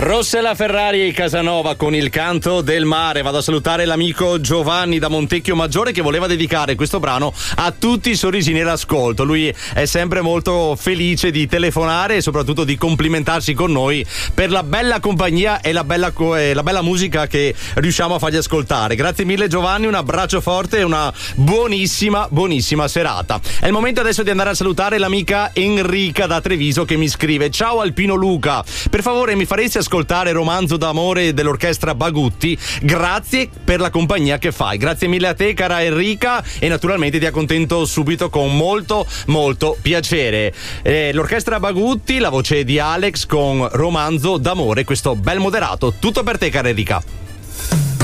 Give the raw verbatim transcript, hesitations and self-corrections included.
Rossella Ferrari e Casanova con il canto del mare. Vado a salutare l'amico Giovanni da Montecchio Maggiore che voleva dedicare questo brano a tutti i sorrisini all'ascolto. Lui è sempre molto felice di telefonare e soprattutto di complimentarsi con noi per la bella compagnia e la bella, co- e la bella musica che riusciamo a fargli ascoltare. Grazie mille Giovanni, un abbraccio forte e una buonissima, buonissima serata. È il momento adesso di andare a salutare l'amica Enrica da Treviso che mi scrive: ciao Alpino Luca, per favore mi faresti ascoltare Romanzo d'amore dell'orchestra Bagutti, grazie per la compagnia che fai. Grazie mille a te cara Enrica e naturalmente ti accontento subito con molto molto piacere. Eh, l'orchestra Bagutti, la voce di Alex con Romanzo d'amore, questo bel moderato. Tutto per te cara Enrica.